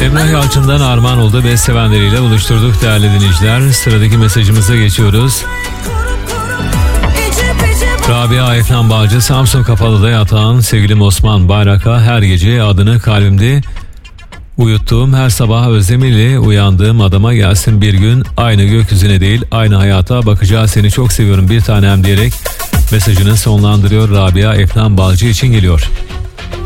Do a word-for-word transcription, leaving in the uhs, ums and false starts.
Emrah Yalçın'dan armağan oldu ve sevenleriyle buluşturduk değerli dinleyiciler. Sıradaki mesajımıza geçiyoruz. Rabia Efnan Bağcı, Samsun Kapalı'da yatan sevgilim Osman Bayrak'a her gece adını kalbimde uyuttuğum, her sabah özlemiyle uyandığım adama gelsin bir gün, aynı gökyüzüne değil aynı hayata bakacağız, seni çok seviyorum bir tanem diyerek mesajını sonlandırıyor. Rabia Efnan Bağcı için geliyor.